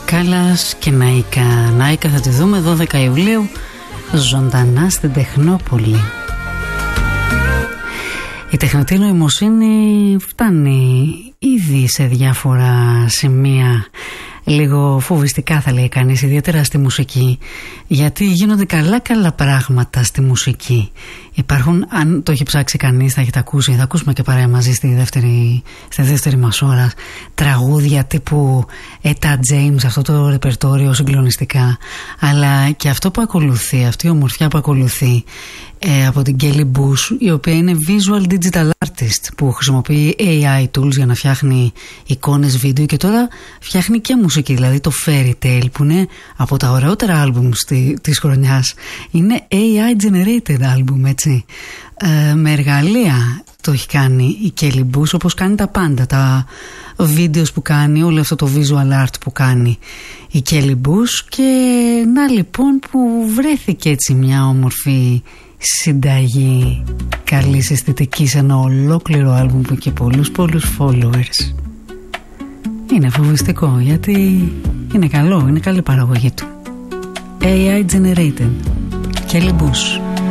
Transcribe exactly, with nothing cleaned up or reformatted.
Κάλλας και Ναΐκα. Ναΐκα θα τη δούμε δώδεκα Ιουλίου ζωντανά στην Τεχνόπολη. Η τεχνητή νοημοσύνη φτάνει ήδη σε διάφορα σημεία λίγο φοβιστικά, θα λέει κανείς, ιδιαίτερα στη μουσική, γιατί γίνονται καλά καλά πράγματα στη μουσική. Υπάρχουν, αν το έχει ψάξει κανείς, θα έχετε ακούσει, θα ακούσουμε και παρέα μαζί στη δεύτερη, στη δεύτερη μας ώρα, τραγούδια τύπου Etta James, αυτό το ρεπερτόριο συγκλονιστικά, αλλά και αυτό που ακολουθεί, αυτή η ομορφιά που ακολουθεί ε, από την Kelly Bush, η οποία είναι visual digital artist που χρησιμοποιεί έι άι tools για να φτιάχνει εικόνες, βίντεο, και τώρα φτιάχνει και μουσική, δηλαδή το Fairy Tale που είναι από τα ωραιότερα άλμπουμ της χρονιάς, είναι έι άι generated άλμπουμ, έτσι, ε, με εργαλεία το έχει κάνει η Kelly Bush, όπως κάνει τα πάντα, τα βίντεο που κάνει, όλο αυτό το visual art που κάνει η Kelly Bush. Και να λοιπόν που βρέθηκε έτσι μια όμορφη συνταγή καλής αισθητικής σε ένα ολόκληρο άλμπουμ που έχει πολλούς πολλούς followers. Είναι φοβιστικό γιατί είναι καλό, είναι καλή παραγωγή του. έι άι generated, Kelly Bush.